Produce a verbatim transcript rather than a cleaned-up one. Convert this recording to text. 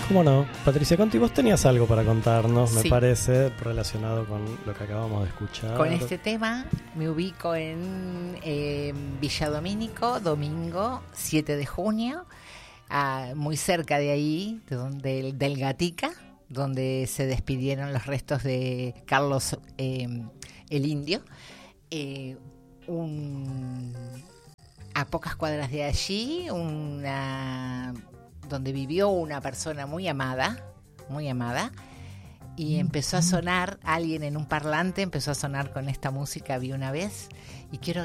¿Cómo no? Patricia Conti, vos tenías algo para contarnos, me Sí. parece, relacionado con lo que acabamos de escuchar. Con este tema me ubico en eh, Villa Domínico, domingo siete de junio, ah, muy cerca de ahí, de donde, del Gatica, donde se despidieron los restos de Carlos eh, el Indio. Eh, un, a pocas cuadras de allí, una, donde vivió una persona muy amada, muy amada, y empezó a sonar, alguien en un parlante empezó a sonar con esta música, vi una vez, y quiero